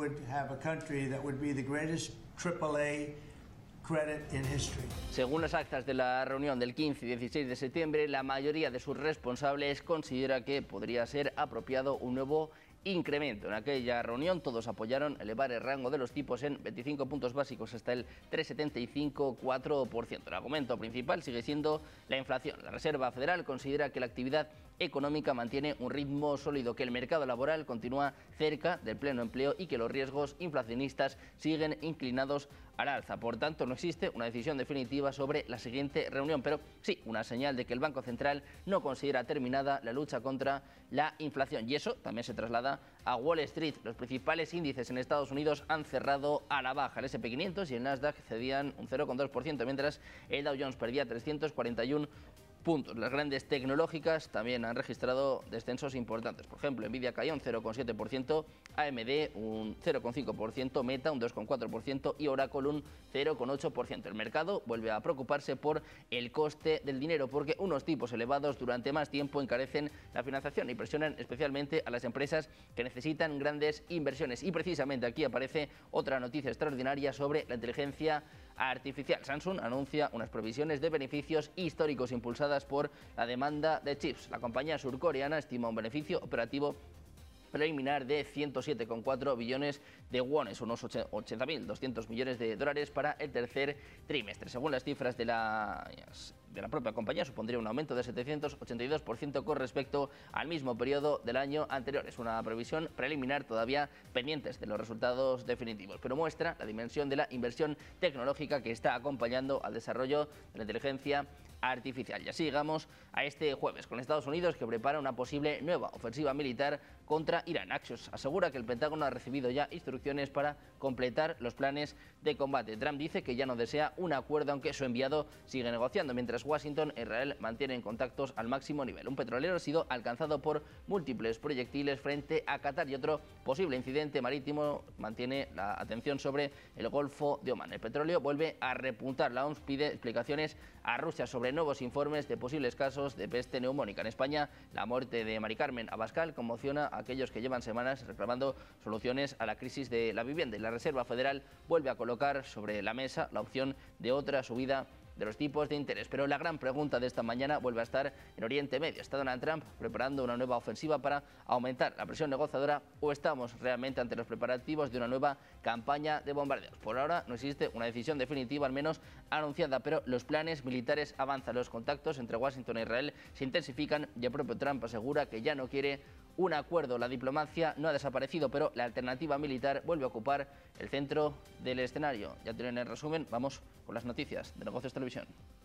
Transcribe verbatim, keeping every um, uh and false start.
would have a country that would be the greatest triple A credit in history. Según las actas de la reunión del quince y dieciséis de septiembre, la mayoría de sus responsables considera que podría ser apropiado un nuevo incremento. En aquella reunión todos apoyaron elevar el rango de los tipos en veinticinco puntos básicos hasta el tres coma setenta y cinco coma cuatro por ciento. El argumento principal sigue siendo la inflación. La Reserva Federal considera que la actividad económica mantiene un ritmo sólido, que el mercado laboral continúa cerca del pleno empleo y que los riesgos inflacionistas siguen inclinados al alza. Por tanto, no existe una decisión definitiva sobre la siguiente reunión, pero sí una señal de que el Banco Central no considera terminada la lucha contra la inflación. Y eso también se traslada a Wall Street. Los principales índices en Estados Unidos han cerrado a la baja. El ese and pe quinientos y el Nasdaq cedían un cero coma dos por ciento, mientras el Dow Jones perdía trescientos cuarenta y uno puntos. Las grandes tecnológicas también han registrado descensos importantes. Por ejemplo, Nvidia cayó un cero coma siete por ciento, A M D un cero coma cinco por ciento, Meta un dos coma cuatro por ciento y Oracle un cero coma ocho por ciento. El mercado vuelve a preocuparse por el coste del dinero, porque unos tipos elevados durante más tiempo encarecen la financiación y presionan especialmente a las empresas que necesitan grandes inversiones. Y precisamente aquí aparece otra noticia extraordinaria sobre la inteligencia artificial. Samsung anuncia unas previsiones de beneficios históricos impulsadas por la demanda de chips. La compañía surcoreana estima un beneficio operativo preliminar de ciento siete coma cuatro billones de wones, unos ochenta mil doscientos millones de dólares para el tercer trimestre. Según las cifras de la, de la propia compañía, supondría un aumento de setecientos ochenta y dos por ciento con respecto al mismo periodo del año anterior. Es una previsión preliminar todavía pendientes de los resultados definitivos, pero muestra la dimensión de la inversión tecnológica que está acompañando al desarrollo de la inteligencia artificial. Y así llegamos a este jueves con Estados Unidos, que prepara una posible nueva ofensiva militar contra Irán. Axios asegura que el Pentágono ha recibido ya instrucciones para completar los planes de combate. Trump dice que ya no desea un acuerdo, aunque su enviado sigue negociando, mientras Washington e Israel mantienen contactos al máximo nivel. Un petrolero ha sido alcanzado por múltiples proyectiles frente a Qatar y otro posible incidente marítimo mantiene la atención sobre el Golfo de Omán. El petróleo vuelve a repuntar. La O M S pide explicaciones a Rusia sobre nuevos informes de posibles casos de peste neumónica. En España, la muerte de Mari Carmen Abascal conmociona a aquellos que llevan semanas reclamando soluciones a la crisis de la vivienda. Y la Reserva Federal vuelve a colocar sobre la mesa la opción de otra subida de los tipos de interés. Pero la gran pregunta de esta mañana vuelve a estar en Oriente Medio. ¿Está Donald Trump preparando una nueva ofensiva para aumentar la presión negociadora o estamos realmente ante los preparativos de una nueva campaña de bombardeos? Por ahora no existe una decisión definitiva, al menos anunciada, pero los planes militares avanzan. Los contactos entre Washington e Israel se intensifican y el propio Trump asegura que ya no quiere un acuerdo. La diplomacia no ha desaparecido, pero la alternativa militar vuelve a ocupar el centro del escenario. Ya tienen el resumen, vamos con las noticias de Negocios Televisión.